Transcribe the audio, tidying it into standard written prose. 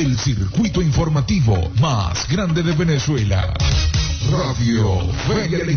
el circuito informativo más grande de Venezuela. Radio Fe y Alegría.